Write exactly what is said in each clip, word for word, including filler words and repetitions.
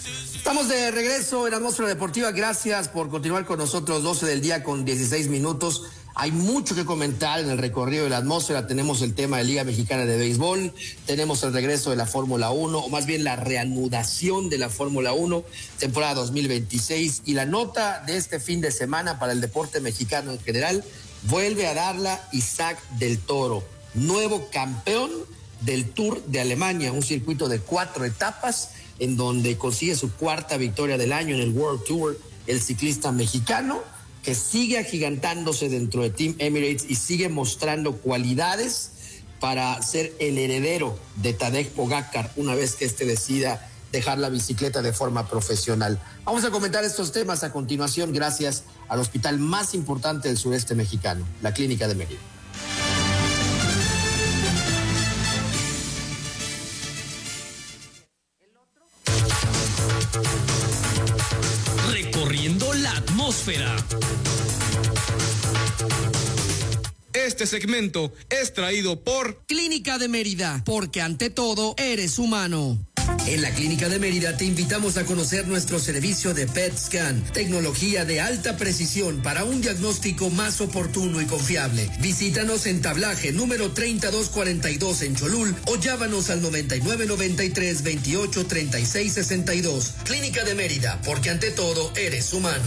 Estamos de regreso en Atmósfera Deportiva. Gracias por continuar con nosotros. doce del día con dieciséis minutos. Hay mucho que comentar en el recorrido de la atmósfera. Tenemos el tema de Liga Mexicana de Béisbol, tenemos el regreso de la Fórmula uno, o más bien la reanudación de la Fórmula uno, temporada dos mil veintiséis, y la nota de este fin de semana para el deporte mexicano en general, vuelve a darla Isaac del Toro, nuevo campeón del Tour de Alemania, un circuito de cuatro etapas, en donde consigue su cuarta victoria del año en el World Tour, el ciclista mexicano, que sigue agigantándose dentro de Team Emirates y sigue mostrando cualidades para ser el heredero de Tadej Pogačar una vez que éste decida dejar la bicicleta de forma profesional. Vamos a comentar estos temas a continuación gracias al hospital más importante del sureste mexicano, la Clínica de Mérida. Recorriendo la atmósfera. Este segmento es traído por Clínica de Mérida, porque ante todo eres humano. En la Clínica de Mérida te invitamos a conocer nuestro servicio de P E T Scan, tecnología de alta precisión para un diagnóstico más oportuno y confiable. Visítanos en Tablaje número treinta y dos cuarenta y dos en Cholul o llámanos al noventa y nueve noventa y tres veintiocho treinta y seis sesenta y dos. Clínica de Mérida, porque ante todo eres humano.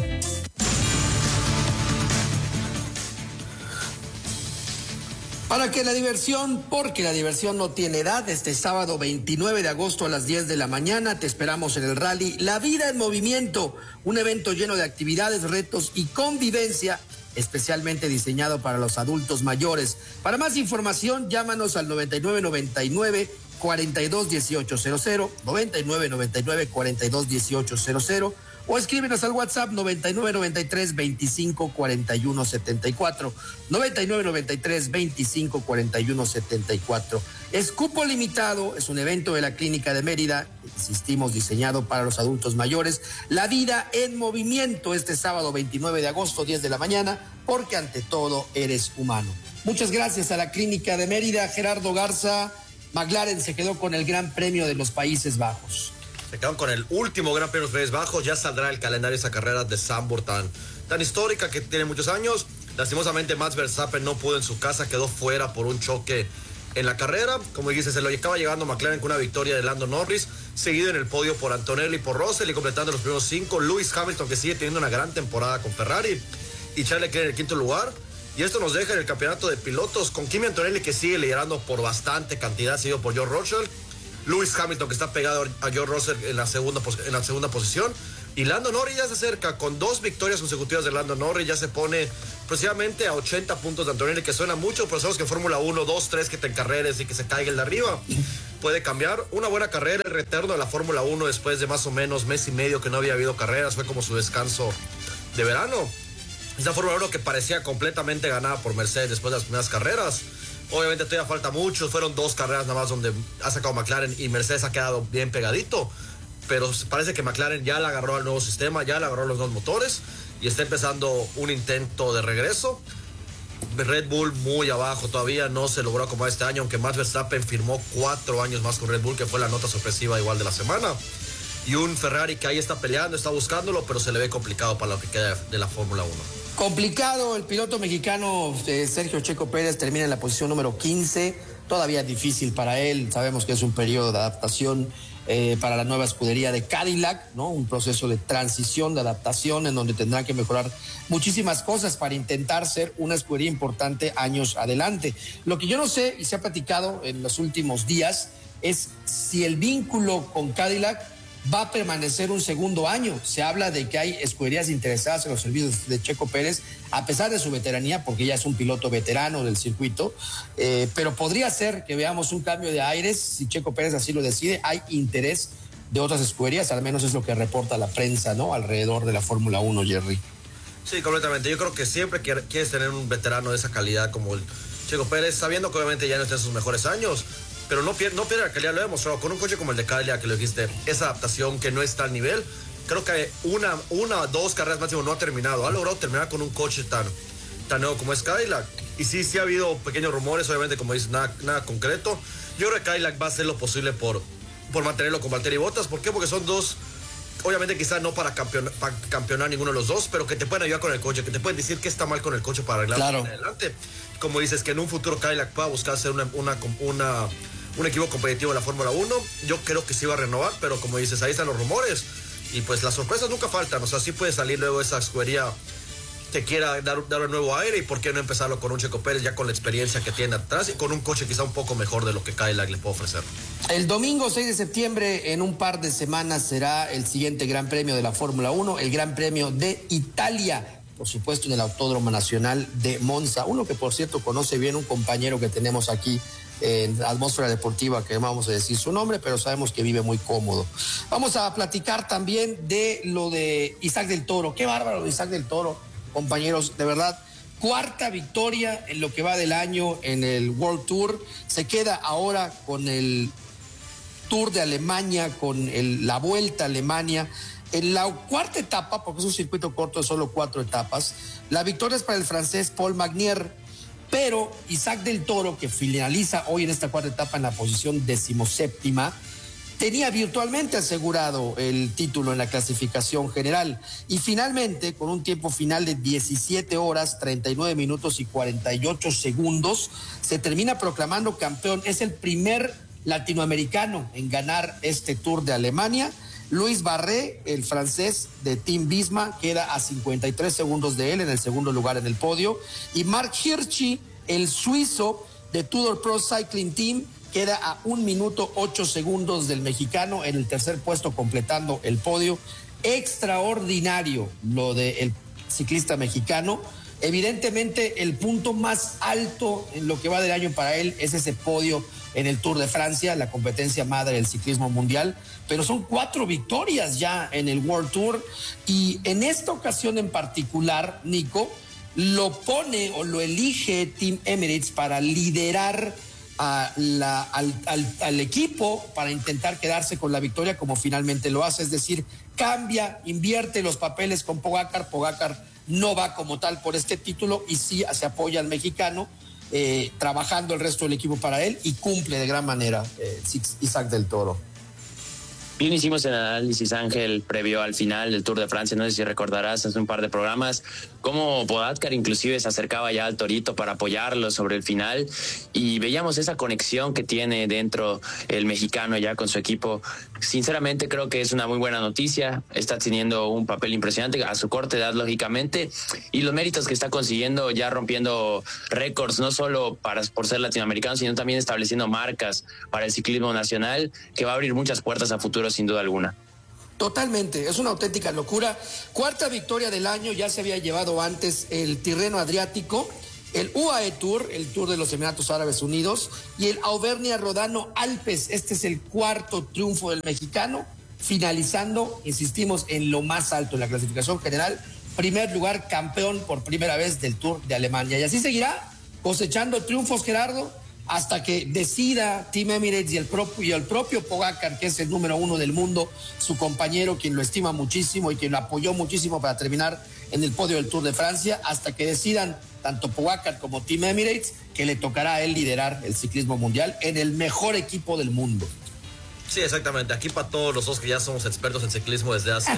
Para que la diversión, porque la diversión no tiene edad, este sábado veintinueve de agosto a las diez de la mañana te esperamos en el rally La Vida en Movimiento, un evento lleno de actividades, retos y convivencia, especialmente diseñado para los adultos mayores. Para más información, llámanos al noventa y nueve noventa y nueve cuarenta y dos dieciocho cero cero, noventa y nueve noventa y nueve cuarenta y dos dieciocho cero cero, o escríbenos al WhatsApp noventa y nueve noventa y tres veinticinco cuarenta y uno setenta y cuatro, noventa y nueve noventa y tres veinticinco cuarenta y uno setenta y cuatro. Es cupo limitado, es un evento de la Clínica de Mérida, insistimos, diseñado para los adultos mayores. La Vida en Movimiento, este sábado veintinueve de agosto, diez de la mañana, porque ante todo eres humano. Muchas gracias a la Clínica de Mérida. Gerardo Garza, McLaren se quedó con el Gran Premio de los Países Bajos. Se quedaron con el último Gran Premio de los Países Bajos. Ya saldrá el calendario de esa carrera de Zandvoort tan, tan histórica que tiene muchos años. Lastimosamente Max Verstappen no pudo en su casa, quedó fuera por un choque en la carrera. Como dijiste, se lo acaba llegando McLaren con una victoria de Lando Norris, seguido en el podio por Antonelli y por Russell, y completando los primeros cinco, Lewis Hamilton, que sigue teniendo una gran temporada con Ferrari, y Charles Leclerc en el quinto lugar. Y esto nos deja en el campeonato de pilotos con Kimi Antonelli, que sigue liderando por bastante cantidad, seguido por George Russell. Lewis Hamilton, que está pegado a George Russell en la segunda, en la segunda posición. Y Lando Norris ya se acerca con dos victorias consecutivas de Lando Norris. Ya se pone precisamente a ochenta puntos de Antonelli, que suena mucho, pero sabemos que en Fórmula uno, dos, tres que te encarreres y que se caiga el de arriba puede cambiar. Una buena carrera, el retorno de la Fórmula uno después de más o menos mes y medio que no había habido carreras. Fue como su descanso de verano. Esa Fórmula uno que parecía completamente ganada por Mercedes después de las primeras carreras. Obviamente todavía falta mucho, fueron dos carreras nada más donde ha sacado McLaren y Mercedes ha quedado bien pegadito, pero parece que McLaren ya le agarró al nuevo sistema, ya le agarró los dos motores y está empezando un intento de regreso. Red Bull muy abajo, todavía no se logró como este año, aunque Max Verstappen firmó cuatro años más con Red Bull, que fue la nota sorpresiva igual de la semana. Y un Ferrari que ahí está peleando, está buscándolo, pero se le ve complicado para lo que queda de la Fórmula uno. Complicado, el piloto mexicano eh, Sergio Checo Pérez termina en la posición número quince, todavía difícil para él, sabemos que es un periodo de adaptación eh, para la nueva escudería de Cadillac, ¿no? Un proceso de transición, de adaptación en donde tendrán que mejorar muchísimas cosas para intentar ser una escudería importante años adelante. Lo que yo no sé, y se ha platicado en los últimos días, es si el vínculo con Cadillac va a permanecer un segundo año. Se habla de que hay escuderías interesadas en los servicios de Checo Pérez, a pesar de su veteranía, porque ya es un piloto veterano del circuito, eh, pero podría ser que veamos un cambio de aires si Checo Pérez así lo decide. Hay interés de otras escuderías, al menos es lo que reporta la prensa, ¿no?, alrededor de la Fórmula uno, Jerry. Sí, completamente. Yo creo que siempre quieres tener un veterano de esa calidad como el Checo Pérez, sabiendo que obviamente ya no está en sus mejores años, pero no pierde, no pierde la calidad, lo he demostrado con un coche como el de Cadillac, que lo dijiste, esa adaptación que no está al nivel. Creo que una, una, dos carreras máximo no ha terminado, ha logrado terminar con un coche tan, tan nuevo como es Cadillac. Y sí, sí ha habido pequeños rumores, obviamente, como dices, nada, nada concreto. Yo creo que Cadillac va a hacer lo posible por por mantenerlo con Valtteri Bottas. ¿Por qué? Porque son dos, obviamente quizá no para, campeon, para campeonar ninguno de los dos, pero que te pueden ayudar con el coche, que te pueden decir qué está mal con el coche para arreglarlo claro. adelante. Como dices, que en un futuro Cadillac pueda buscar ser una, una, una, un equipo competitivo en la Fórmula uno, yo creo que sí va a renovar, pero como dices, ahí están los rumores, y pues las sorpresas nunca faltan. O sea, sí puede salir luego esa escudería te quiera dar, dar un nuevo aire, y por qué no empezarlo con un Checo Pérez ya con la experiencia que tiene atrás y con un coche quizá un poco mejor de lo que Cadillac le puede ofrecer. El domingo seis de septiembre, en un par de semanas, será el siguiente Gran Premio de la Fórmula uno, el Gran Premio de Italia, por supuesto en el Autódromo Nacional de Monza, uno que por cierto conoce bien un compañero que tenemos aquí en Atmósfera Deportiva, que vamos a decir su nombre, pero sabemos que vive muy cómodo. Vamos a platicar también de lo de Isaac del Toro. Qué bárbaro de Isaac del Toro, compañeros, de verdad. Cuarta victoria en lo que va del año en el World Tour. Se queda ahora con el Tour de Alemania, con el, la Vuelta a Alemania. En la cuarta etapa, porque es un circuito corto de solo cuatro etapas, la victoria es para el francés Paul Magnier, pero Isaac del Toro, que finaliza hoy en esta cuarta etapa en la posición decimoséptima, tenía virtualmente asegurado el título en la clasificación general, y finalmente, con un tiempo final de diecisiete horas, treinta y nueve minutos y cuarenta y ocho segundos, se termina proclamando campeón. Es el primer latinoamericano en ganar este Tour de Alemania. Luis Barré, el francés de Team Visma, queda a cincuenta y tres segundos de él en el segundo lugar en el podio, y Mark Hirschi, el suizo de Tudor Pro Cycling Team, queda a un minuto ocho segundos del mexicano en el tercer puesto, completando el podio. Extraordinario lo del ciclista mexicano. Evidentemente el punto más alto en lo que va del año para él es ese podio en el Tour de Francia, la competencia madre del ciclismo mundial, pero son cuatro victorias ya en el World Tour, y en esta ocasión en particular, Nico, lo pone o lo elige Team Emirates para liderar a la, al, al, al equipo, para intentar quedarse con la victoria como finalmente lo hace. Es decir, cambia, invierte los papeles con Pogacar. Pogacar no va como tal por este título, y sí se apoya al mexicano, eh, trabajando el resto del equipo para él, y cumple de gran manera eh, Isaac del Toro. Bien, hicimos el análisis, Ángel, previo al final del Tour de Francia. No sé si recordarás hace un par de programas cómo Pogacar inclusive se acercaba ya al Torito para apoyarlo sobre el final, y veíamos esa conexión que tiene dentro el mexicano ya con su equipo. Sinceramente creo que es una muy buena noticia. Está teniendo un papel impresionante a su corta edad, lógicamente, y los méritos que está consiguiendo, ya rompiendo récords, no solo para, por ser latinoamericano, sino también estableciendo marcas para el ciclismo nacional, que va a abrir muchas puertas a futuro sin duda alguna. Totalmente, es una auténtica locura. Cuarta victoria del año, ya se había llevado antes el Tirreno Adriático, el U A E Tour, el Tour de los Emiratos Árabes Unidos, y el Auvernia Rodano Alpes. Este es el cuarto triunfo del mexicano, finalizando, insistimos, en lo más alto en la clasificación general. Primer lugar, campeón por primera vez del Tour de Alemania. Y así seguirá cosechando triunfos, Gerardo, hasta que decida Team Emirates y el propio, y el propio Pogacar, que es el número uno del mundo, su compañero, quien lo estima muchísimo y quien lo apoyó muchísimo para terminar en el podio del Tour de Francia, hasta que decidan tanto Pogacar como Team Emirates que le tocará a él liderar el ciclismo mundial en el mejor equipo del mundo. Sí, exactamente. Aquí para todos los dos que ya somos expertos en ciclismo desde hace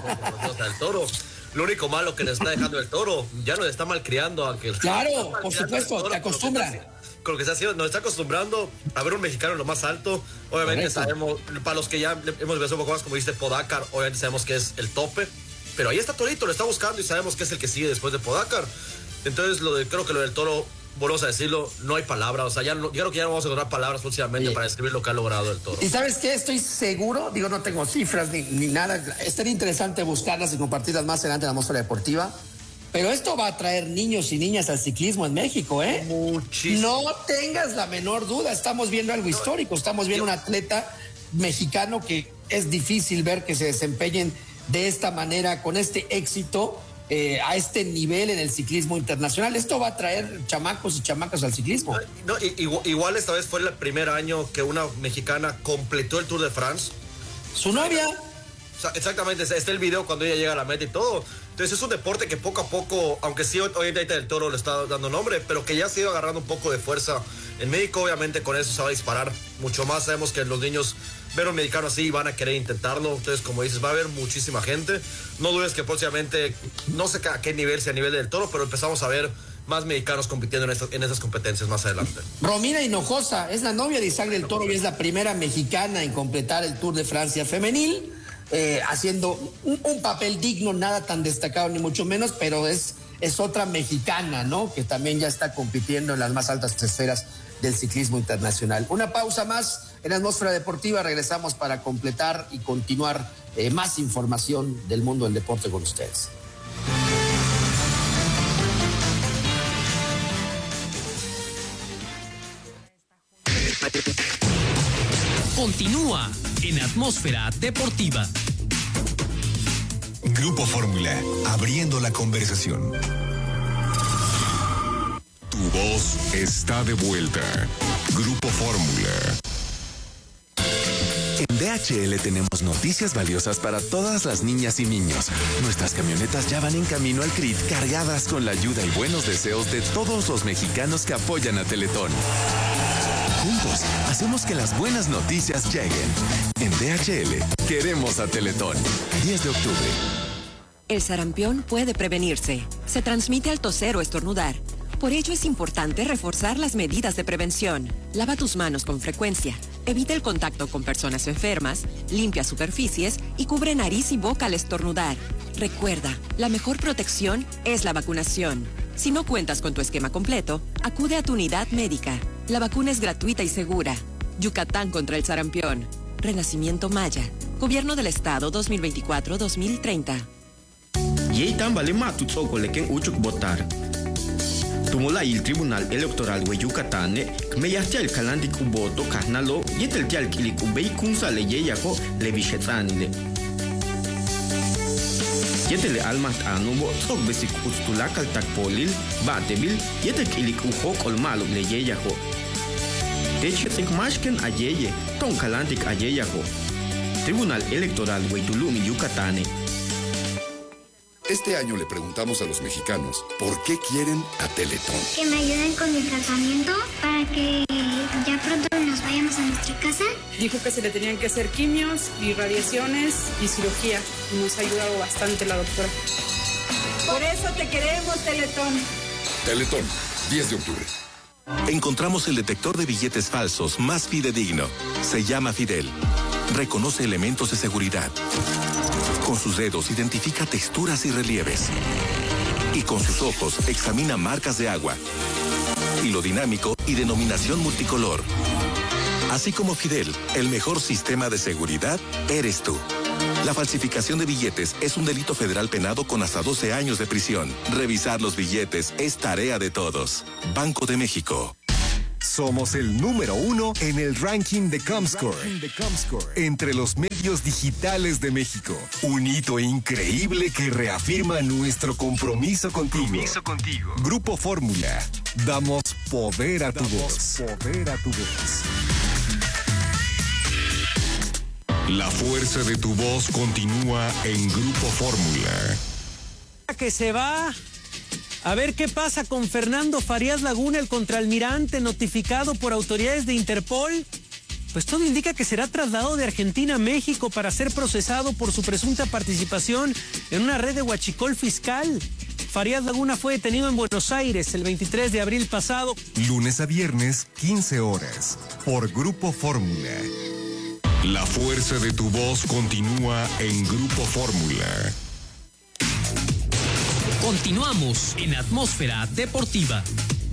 el Toro. Lo único malo que nos está dejando el Toro, ya nos está malcriando a que... Claro, por supuesto, te acostumbran. Con lo que está haciendo, nos está acostumbrando a ver un mexicano en lo más alto. Obviamente Correcto. Sabemos, para los que ya hemos visto un poco más, como dice Pogacar, obviamente sabemos que es el tope, pero ahí está Torito, lo está buscando y sabemos que es el que sigue después de Pogacar. Entonces lo de, creo que lo del Toro, volvemos a decirlo, no hay palabras, o sea, ya no, yo creo que ya no vamos a encontrar palabras próximamente para describir lo que ha logrado el Toro. ¿Y sabes qué? Estoy seguro, digo, no tengo cifras ni, ni nada, estaría interesante buscarlas y compartirlas más adelante en la Atmósfera Deportiva. Pero esto va a traer niños y niñas al ciclismo en México, ¿eh? Muchísimo. No tengas la menor duda, estamos viendo algo histórico, estamos viendo un atleta mexicano que es difícil ver que se desempeñen de esta manera, con este éxito, eh, a este nivel en el ciclismo internacional. Esto va a traer chamacos y chamacas al ciclismo. No, igual, igual esta vez fue el primer año que una mexicana completó el Tour de France. ¿Su novia? O sea, exactamente, está el video cuando ella llega a la meta y todo. Entonces es un deporte que poco a poco, aunque sí hoy en día del Toro le está dando nombre, pero que ya se ha ido agarrando un poco de fuerza en México. Obviamente con eso se va a disparar mucho más. Sabemos que los niños ver a un mexicano así van a querer intentarlo. Entonces, como dices, va a haber muchísima gente. No dudes que próximamente, no sé a qué nivel, sea a nivel del Toro, pero empezamos a ver más mexicanos compitiendo en, esta, en estas competencias más adelante. Romina Hinojosa es la novia de Isaac del Toro y es la primera mexicana en completar el Tour de Francia femenil, eh, haciendo un, un papel digno, nada tan destacado ni mucho menos, pero es, es otra mexicana, ¿no? Que también ya está compitiendo en las más altas esferas del ciclismo internacional. Una pausa más en Atmósfera Deportiva, regresamos para completar y continuar eh, más información del mundo del deporte con ustedes. Continúa en Atmósfera Deportiva. Grupo Fórmula, abriendo la conversación. Tu voz está de vuelta. Grupo Fórmula. En D H L tenemos noticias valiosas para todas las niñas y niños. Nuestras camionetas ya van en camino al C R I T cargadas con la ayuda y buenos deseos de todos los mexicanos que apoyan a Teletón. Juntos, hacemos que las buenas noticias lleguen. En D H L, queremos a Teletón. diez de octubre. El sarampión puede prevenirse. Se transmite al toser o estornudar. Por ello es importante reforzar las medidas de prevención. Lava tus manos con frecuencia. Evita el contacto con personas enfermas. Limpia superficies y cubre nariz y boca al estornudar. Recuerda, la mejor protección es la vacunación. Si no cuentas con tu esquema completo, acude a tu unidad médica. La vacuna es gratuita y segura. Yucatán contra el sarampión. Renacimiento Maya. Gobierno del Estado dos mil veinticuatro a dos mil treinta. Yeitan vale matu tsoko leken uchuk votar. Tumula il Tribunal Electoral de Yucatán, me yastia el calandic uboto carnalo, yetel tial kilik ubei kunsa le yeyako le bishetranile. Yetele almat anubo tsok besik ustulak al takpolil, batebil, yetel kilik uhok olmalo le yeyako. Techetek mashken ayeye, ton calandic ayeyako. Tribunal Electoral de Tulum y Yucatán. Este año le preguntamos a los mexicanos por qué quieren a Teletón. Que me ayuden con mi tratamiento para que ya pronto nos vayamos a nuestra casa. Dijo que se le tenían que hacer quimios y radiaciones y cirugía. Nos ha ayudado bastante la doctora. Por eso te queremos, Teletón. Teletón, diez de octubre. Encontramos el detector de billetes falsos más fidedigno. Se llama Fidel. Reconoce elementos de seguridad. Con sus dedos identifica texturas y relieves. Y con sus ojos examina marcas de agua. Hilo dinámico y denominación multicolor. Así como Fidel, el mejor sistema de seguridad eres tú. La falsificación de billetes es un delito federal penado con hasta doce años de prisión. Revisar los billetes es tarea de todos. Banco de México. Somos el número uno en el ranking de Comscore, entre los medios digitales de México. Un hito increíble que reafirma nuestro compromiso contigo. Compromiso contigo. Grupo Fórmula. Damos poder a tu voz. Poder a tu voz. La fuerza de tu voz continúa en Grupo Fórmula. Que se va. A ver qué pasa con Fernando Farías Laguna, el contraalmirante notificado por autoridades de Interpol. Pues todo indica que será trasladado de Argentina a México para ser procesado por su presunta participación en una red de huachicol fiscal. Farías Laguna fue detenido en Buenos Aires el veintitrés de abril pasado. Lunes a viernes, quince horas, por Grupo Fórmula. La fuerza de tu voz continúa en Grupo Fórmula. Continuamos en Atmósfera Deportiva.